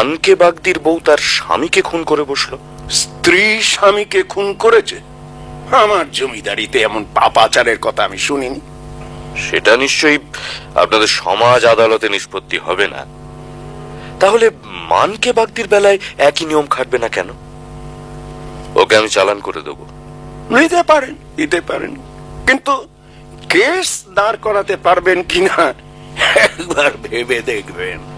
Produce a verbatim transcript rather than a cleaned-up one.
মানকে বাগদির বউ তার স্বামীকে খুন করে বসলো? স্ত্রী স্বামীকে খুন করেছে? আমার জমিদারিতে এমন পাপাচারের কথা আমি শুনিনি। সেটা নিশ্চয়ই আপনাদের সমাজ আদালতে নিষ্পত্তি হবে না। তাহলে মানকে বাগদির বেলায় একই নিয়ম খাটবে না কেন? ওকে আমি চালান করে দেবো। নিতে পারেন, দিতে পারেন, কিন্তু কেস দাঁড় করাতে পারবেন কিনা একবার ভেবে দেখবেন।